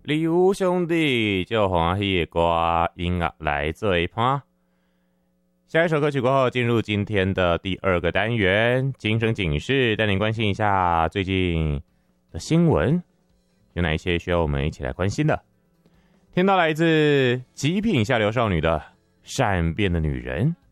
礼物兄弟就欢喜的歌音乐来做一趴。下一首歌曲过后，进入今天的第二个单元精神警示，带您关心一下最近的新闻，有哪一些需要我们一起来关心的。听到来自极品下流少女的善变的女人。